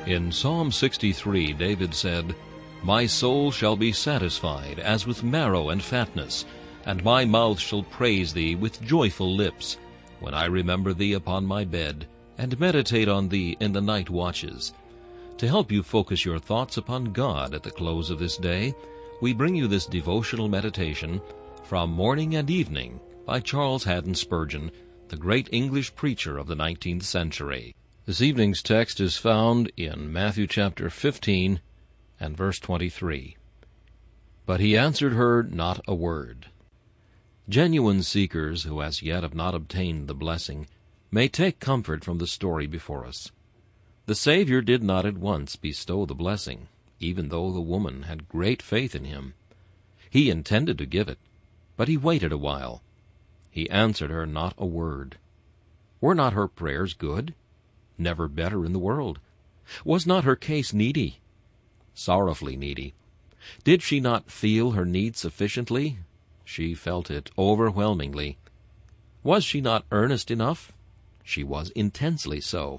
In Psalm 63, David said, "My soul shall be satisfied as with marrow and fatness, and my mouth shall praise thee with joyful lips, when I remember thee upon my bed, and meditate on thee in the night watches." To help you focus your thoughts upon God at the close of this day, we bring you this devotional meditation from Morning and Evening by Charles Haddon Spurgeon, the great English preacher of the 19th century. This evening's text is found in Matthew chapter 15 and verse 23. But he answered her not a word. Genuine seekers who as yet have not obtained the blessing may take comfort from the story before us. The Savior did not at once bestow the blessing, even though the woman had great faith in him. He intended to give it, but he waited a while. He answered her not a word. Were not her prayers good? Never better in the world. Was not her case needy? Sorrowfully needy. Did she not feel her need sufficiently? She felt it overwhelmingly. Was she not earnest enough? She was intensely so.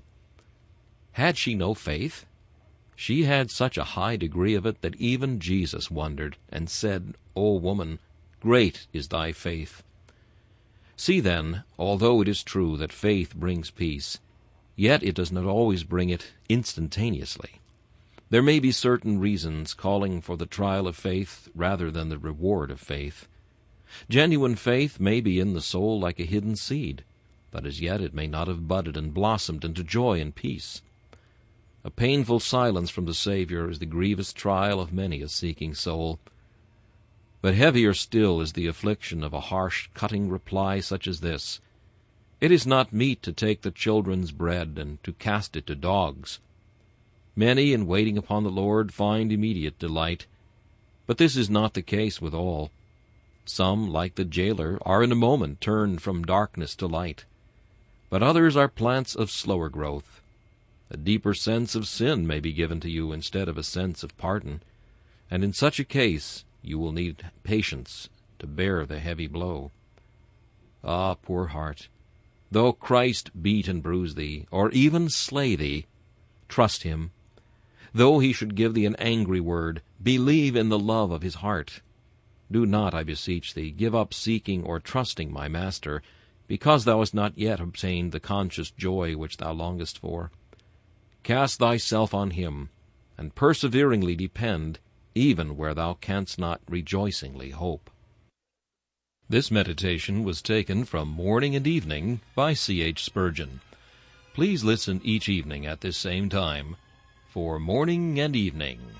Had she no faith? She had such a high degree of it that even Jesus wondered, and said, "O woman, great is thy faith." See then, although it is true that faith brings peace, yet it does not always bring it instantaneously. There may be certain reasons calling for the trial of faith rather than the reward of faith. Genuine faith may be in the soul like a hidden seed, but as yet it may not have budded and blossomed into joy and peace. A painful silence from the Savior is the grievous trial of many a seeking soul. But heavier still is the affliction of a harsh, cutting reply such as this: "It is not meet to take the children's bread and to cast it to dogs." Many, in waiting upon the Lord, find immediate delight, but this is not the case with all. Some, like the jailer, are in a moment turned from darkness to light, but others are plants of slower growth. A deeper sense of sin may be given to you instead of a sense of pardon, and in such a case you will need patience to bear the heavy blow. Ah, poor heart, though Christ beat and bruise thee, or even slay thee, trust him. Though he should give thee an angry word, believe in the love of his heart. Do not, I beseech thee, give up seeking or trusting my Master, because thou hast not yet obtained the conscious joy which thou longest for. Cast thyself on him, and perseveringly depend, even where thou canst not rejoicingly hope. This meditation was taken from Morning and Evening by C.H. Spurgeon. Please listen each evening at this same time for Morning and Evening.